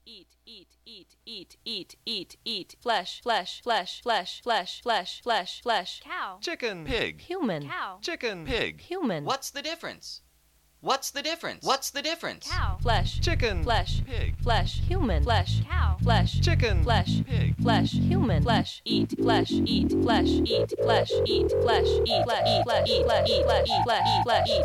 eat, eat, eat, eat, eat, eat, eat, flesh, flesh, flesh, flesh, flesh, flesh, flesh, flesh. Cow. Chicken. Pig. Human. Cow. Chicken. Pig. Human. What's the difference? What's the difference? What's the difference? Cow. Flesh, Chicken. flesh, Pig. flesh, Human. flesh, Cow. flesh, Chicken. flesh, Pig. flesh, Human. flesh, eat, flesh, eat, flesh, eat, flesh, eat, flesh, eat, flesh, eat, flesh, eat, flesh, eat, flesh, eat, flesh, eat, flesh, eat,